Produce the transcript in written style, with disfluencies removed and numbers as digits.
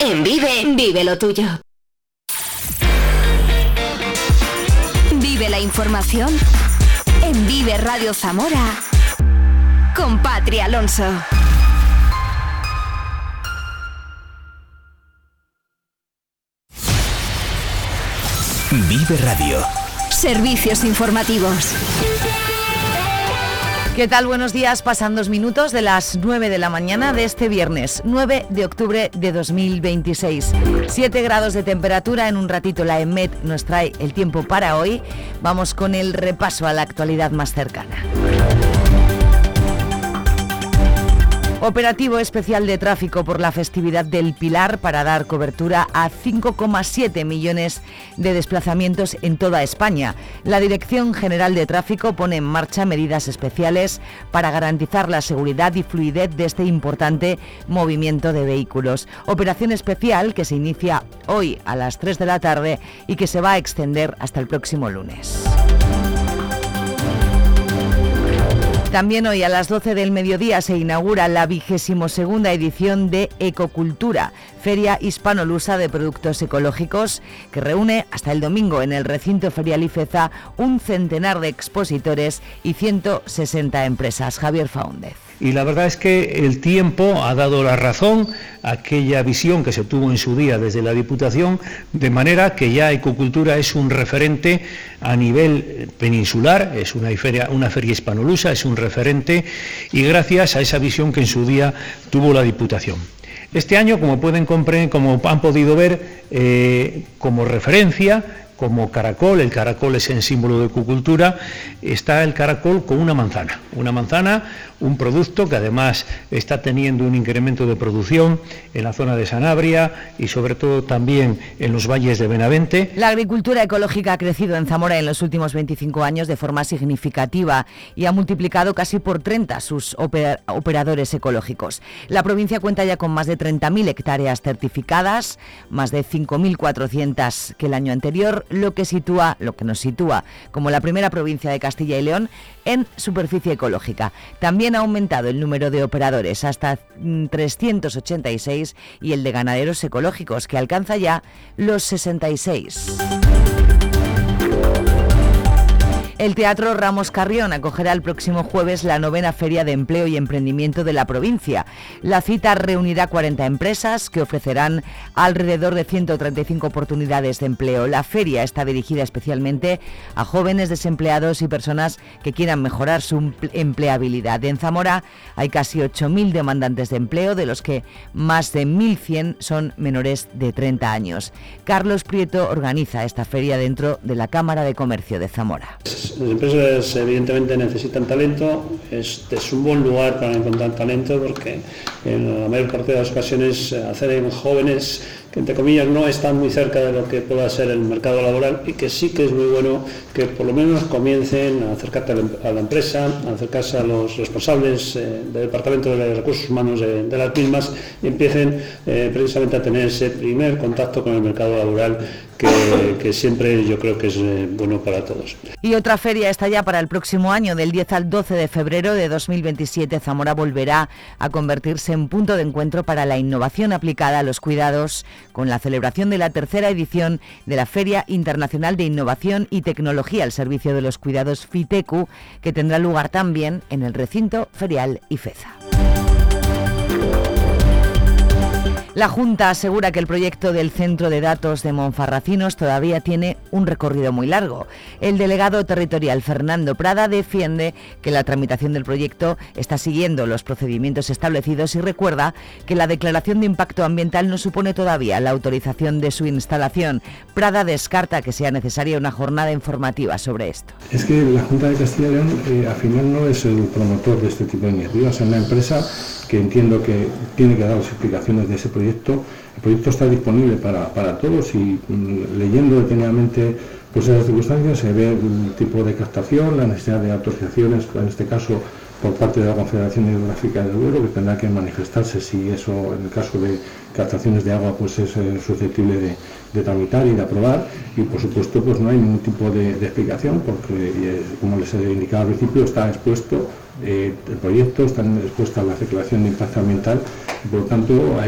En Vive, vive lo tuyo. Vive la información en Vive Radio Zamora con Patri Alonso. Vive Radio. Servicios informativos. ¿Qué tal? Buenos días. Pasan 2 minutos de las 9 de la mañana de este viernes, 9 de octubre de 2026. 7 grados de temperatura. En un ratito la EMET nos trae el tiempo para hoy. Vamos con el repaso a la actualidad más cercana. Operativo especial de tráfico por la festividad del Pilar para dar cobertura a 5,7 millones de desplazamientos en toda España. La Dirección General de Tráfico pone en marcha medidas especiales para garantizar la seguridad y fluidez de este importante movimiento de vehículos. Operación especial que se inicia hoy a las 3 de la tarde y que se va a extender hasta el próximo lunes. También hoy a las 12 del mediodía se inaugura la 22ª edición de Ecocultura, Feria Hispanolusa de Productos Ecológicos, que reúne hasta el domingo en el recinto ferial IFEZA un centenar de expositores y 160 empresas. Javier Faúndez. Y la verdad es que el tiempo ha dado la razón a aquella visión que se tuvo en su día desde la Diputación, de manera que ya Ecocultura es un referente a nivel peninsular, es una feria hispanolusa, es un referente, y gracias a esa visión que en su día tuvo la Diputación. Este año, como han podido ver, como referencia, como caracol, el caracol es el símbolo de Ecocultura, está el caracol con una manzana, un producto que además está teniendo un incremento de producción en la zona de Sanabria y sobre todo también en los valles de Benavente. La agricultura ecológica ha crecido en Zamora en los últimos 25 años de forma significativa y ha multiplicado casi por 30 sus operadores ecológicos. La provincia cuenta ya con más de 30.000 hectáreas certificadas, más de 5.400 que el año anterior, lo que nos sitúa como la primera provincia de Castilla y León en superficie ecológica. También ha aumentado el número de operadores hasta 386 y el de ganaderos ecológicos, que alcanza ya los 66. El Teatro Ramos Carrión acogerá el próximo jueves la 9ª Feria de Empleo y Emprendimiento de la provincia. La cita reunirá 40 empresas que ofrecerán alrededor de 135 oportunidades de empleo. La feria está dirigida especialmente a jóvenes desempleados y personas que quieran mejorar su empleabilidad. En Zamora hay casi 8.000 demandantes de empleo, de los que más de 1.100 son menores de 30 años. Carlos Prieto organiza esta feria dentro de la Cámara de Comercio de Zamora. Las empresas evidentemente necesitan talento, este es un buen lugar para encontrar talento porque en la mayor parte de las ocasiones acceden jóvenes que entre comillas no están muy cerca de lo que pueda ser el mercado laboral y que sí que es muy bueno que por lo menos comiencen a acercarse a la empresa, a acercarse a los responsables del Departamento de Recursos Humanos de las mismas y empiecen precisamente a tener ese primer contacto con el mercado laboral que siempre yo creo que es bueno para todos. Y otra feria está ya para el próximo año, del 10 al 12 de febrero de 2027. Zamora volverá a convertirse en punto de encuentro para la innovación aplicada a los cuidados, con la celebración de la 3ª edición de la Feria Internacional de Innovación y Tecnología al Servicio de los Cuidados FITECU, que tendrá lugar también en el recinto ferial IFEZA. La Junta asegura que el proyecto del Centro de Datos de Monfarracinos todavía tiene un recorrido muy largo. El delegado territorial Fernando Prada defiende que la tramitación del proyecto está siguiendo los procedimientos establecidos y recuerda que la declaración de impacto ambiental no supone todavía la autorización de su instalación. Prada descarta que sea necesaria una jornada informativa sobre esto. Es que la Junta de Castilla y León al final no es el promotor de este tipo de iniciativas, es una empresa que entiendo que tiene que dar las explicaciones de ese proyecto. El proyecto está disponible para todos y leyendo detenidamente pues esas circunstancias se ve el tipo de captación, la necesidad de autorizaciones, en este caso por parte de la Confederación Hidrográfica del Duero, que tendrá que manifestarse si eso, en el caso de captaciones de agua, pues es susceptible de tramitar y de aprobar, y por supuesto pues no hay ningún tipo de explicación, porque como les he indicado al principio, está expuesto el proyecto, están expuestas la declaración de impacto ambiental, y por lo tanto